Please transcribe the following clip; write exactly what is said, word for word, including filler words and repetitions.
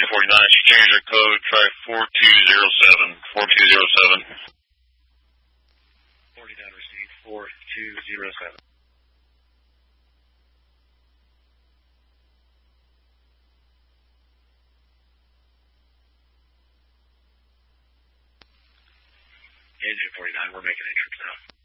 Engine forty-nine, she changed her code, try four two zero seven, four two zero seven. forty-nine received, four two zero seven. Engine forty-nine, we're making entrance now.